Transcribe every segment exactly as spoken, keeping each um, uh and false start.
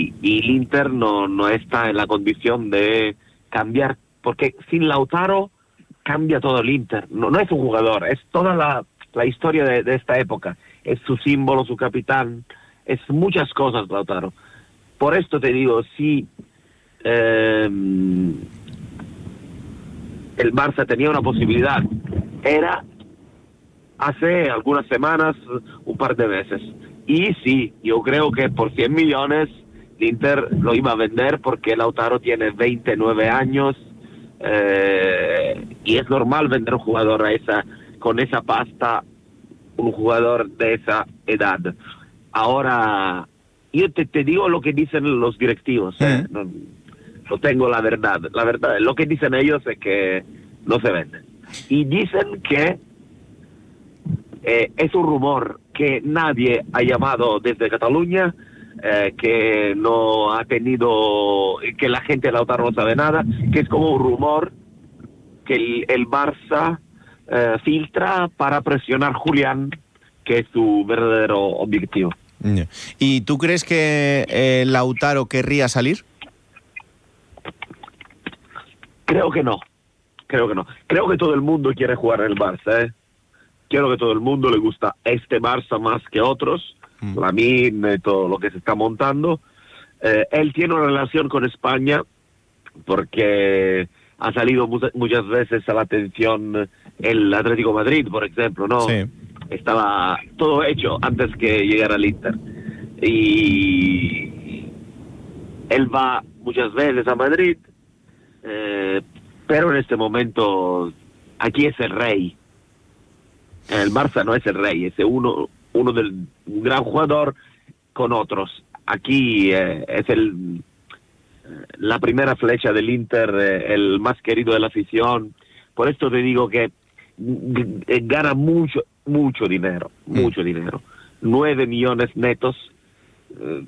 y, y el Inter no, no está en la condición de cambiar, porque sin Lautaro cambia todo el Inter. No, no es un jugador, es toda la, la historia de, de esta época. Es su símbolo, su capitán, es muchas cosas Lautaro. Por esto te digo, si eh, el Barça tenía una posibilidad, era hace algunas semanas, un par de veces. Y sí, yo creo que por cien millones el Inter lo iba a vender porque Lautaro tiene veintinueve años eh, y es normal vender un jugador a esa, con esa pasta, un jugador de esa edad. Ahora, yo te, te digo lo que dicen los directivos, ¿eh? Mm. no, no tengo la verdad. La verdad, lo que dicen ellos es que no se venden. Y dicen que eh, es un rumor que nadie ha llamado desde Cataluña, eh, que no ha tenido, que la gente de Lautaro no sabe nada, que es como un rumor que el, el Barça eh, filtra para presionar a Julián, que es su verdadero objetivo. ¿Y tú crees que eh, Lautaro querría salir? Creo que no, creo que no. Creo que todo el mundo quiere jugar en el Barça, ¿eh? Quiero que todo el mundo le gusta este Barça más que otros, mm. Lamine, todo lo que se está montando. Eh, él tiene una relación con España porque ha salido mu- muchas veces a la atención el Atlético de Madrid, por ejemplo, ¿no? Sí. Estaba todo hecho antes que llegara al Inter. Y él va muchas veces a Madrid, eh, pero en este momento aquí es el rey. El Barça no es el rey, es uno, uno del un gran jugador con otros. Aquí eh, es el la primera flecha del Inter, eh, el más querido de la afición. Por esto te digo que g- g- gana mucho, mucho dinero, mm. mucho dinero. Nueve millones netos. Eh,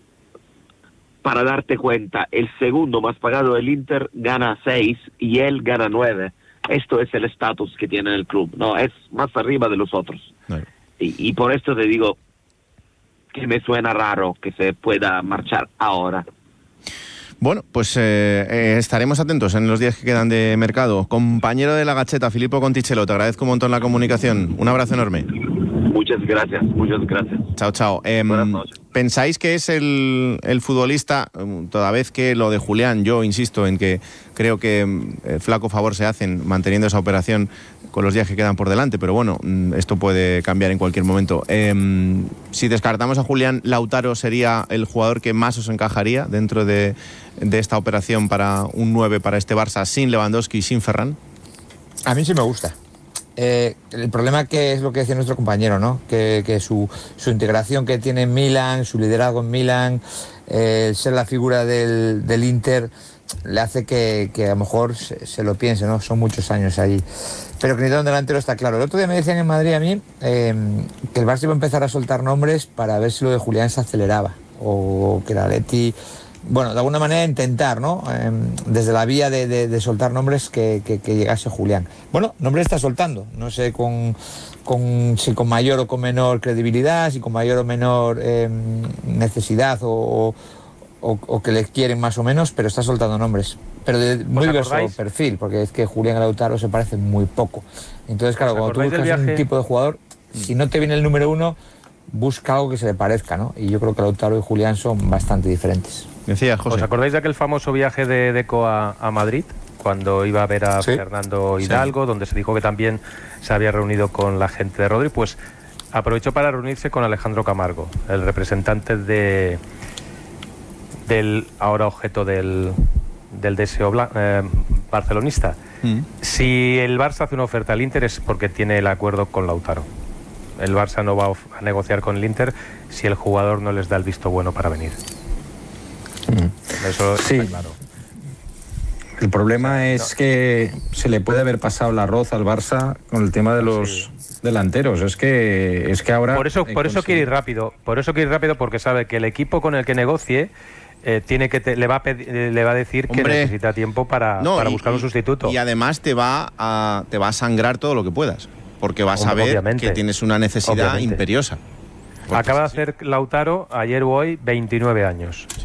para darte cuenta, el segundo más pagado del Inter gana seis y él gana nueve. Esto es el estatus que tiene el club, no, es más arriba de los otros. No. Y, y por esto te digo que me suena raro que se pueda marchar ahora. Bueno, pues eh, eh, estaremos atentos en los días que quedan de mercado. Compañero de la Gacheta, Filippo Conticello, te agradezco un montón la comunicación. Un abrazo enorme. Muchas gracias, muchas gracias. Chao, chao. Eh, Buenas noches. ¿Pensáis que es el, el futbolista, toda vez que lo de Julián, yo insisto en que creo que eh, flaco favor se hacen manteniendo esa operación con los días que quedan por delante, pero bueno, esto puede cambiar en cualquier momento. Eh, si descartamos a Julián, ¿Lautaro sería el jugador que más os encajaría dentro de, de esta operación para un nueve para este Barça sin Lewandowski y sin Ferran? A mí sí me gusta. Eh, el problema que es lo que decía nuestro compañero, ¿no? Que, que su, su integración que tiene en Milan, su liderazgo en Milan, eh, ser la figura del, del Inter, le hace que, que a lo mejor se, se lo piense, ¿no? Son muchos años allí. Pero que necesita un delantero está claro. El otro día me decían en Madrid a mí eh, que el Barça iba a empezar a soltar nombres para ver si lo de Julián se aceleraba o que la Leti... Bueno, de alguna manera intentar, ¿no? Eh, desde la vía de, de, de soltar nombres que, que, que llegase Julián. Bueno, nombres está soltando, no sé con, con, si con mayor o con menor credibilidad, si con mayor o menor eh, necesidad o, o, o que le quieren más o menos, pero está soltando nombres. Pero de muy diverso perfil, porque es que Julián y Lautaro se parecen muy poco. Entonces, claro, cuando tú buscas un tipo de jugador, mm. si no te viene el número uno, busca algo que se le parezca, ¿no? Y yo creo que Lautaro y Julián son bastante diferentes. Decía José. ¿Os acordáis de aquel famoso viaje de Deco a, a Madrid? Cuando iba a ver a sí. Fernando Hidalgo, sí. donde se dijo que también se había reunido con la gente de Rodri, pues aprovechó para reunirse con Alejandro Camargo, el representante de del ahora objeto del, del deseo blan, eh, barcelonista. Mm. Si el Barça hace una oferta al Inter es porque tiene el acuerdo con Lautaro. El Barça no va a negociar con el Inter si el jugador no les da el visto bueno para venir. Eso sí. está claro. El problema es no. que se le puede haber pasado el arroz al Barça con el tema de los sí. delanteros. Es que es que ahora por eso por eso quiere ir rápido, por eso quiere ir rápido porque sabe que el equipo con el que negocie eh, tiene que te, le va a pedir, le va a decir Hombre, que necesita tiempo para, no, para buscar y, un sustituto. Y además te va a te va a sangrar todo lo que puedas, porque vas Hombre, a ver obviamente. que tienes una necesidad obviamente. imperiosa. Acaba de hacer Lautaro ayer o hoy veintinueve años.